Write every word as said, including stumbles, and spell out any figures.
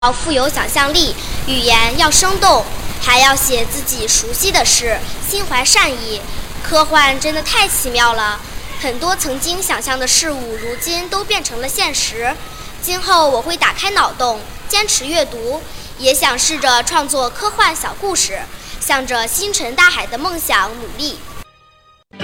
要富有想象力，语言要生动，还要写自己熟悉的事，心怀善意。科幻真的太奇妙了，很多曾经想象的事物，如今都变成了现实。今后我会打开脑洞，坚持阅读，也想试着创作科幻小故事，向着星辰大海的梦想努力。